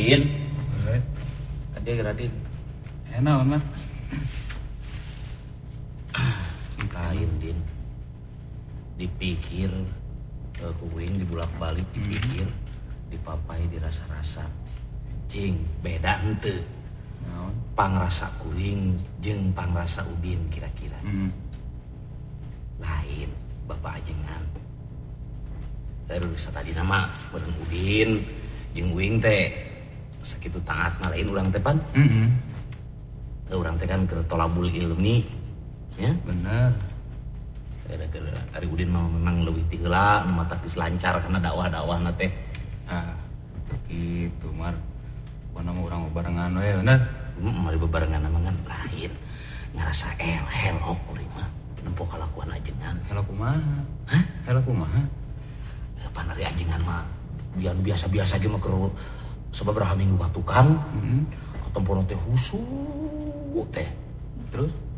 Din. Adik. Enak mah. Lain Din. Dipikir kuing dibulak-balik dipikir, dipapai dirasa-rasa. Cing, beda henteu. Naon? Pangrasa kuing jeung pangrasa Udin kira-kira. Lain Bapak ajengan. Terus tadi nama bareng Udin jeung Uing teh sakitu taat mah lain urang teh pan. Urang teh kan keur tolabul ilmi ya. Bener. Gara-gara Ari Udin memang leuwih ti heula nu mata geus lancar karena dakwah-dakwahna teh. Gitu Mar. Pokona mah urang barengan we bener. Mari bebarengan mah kan lain. Ngarasa helok kuring mah nempo kalakuan ajengan. Helok kumaha? Hah? Helok kumaha? Pan ari ajengan mah biasa-biasa ge mah keur sababaraha minggu batukang. Atompono teh husu teh. Terus